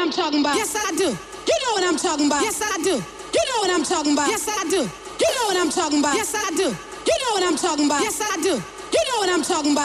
I'm talking about. Yes, I do. You know what I'm talking about. Yes, I do. You know what I'm talking about. Yes, I do. You know what I'm talking about. Yes, I do. You know what I'm talking about. Yes, I do. You know what I'm talking about.